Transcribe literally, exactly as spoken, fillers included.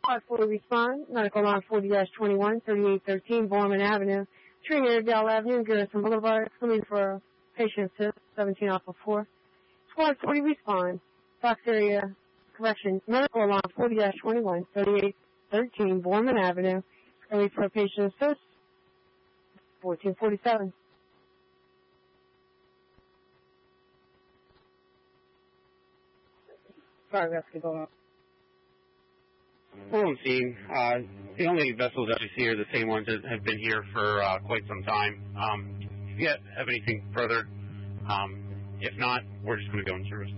Squad forty respond. Medical line forty dash twenty-one, thirty-eight thirteen, Borman Avenue, Trinidad Avenue, Garrison Boulevard. Coming for patient assist, seventeen Alpha four. Squad forty respond. Fox area correction. Medical line forty dash twenty-one, thirty-eight thirteen, Borman Avenue. Coming for patient assist, fourteen forty-seven. Sorry, we have to go on. Full on scene. Uh, the only vessels that you see are the same ones that have been here for uh, quite some time. Um, if you have anything further, um, if not, we're just going to go in service.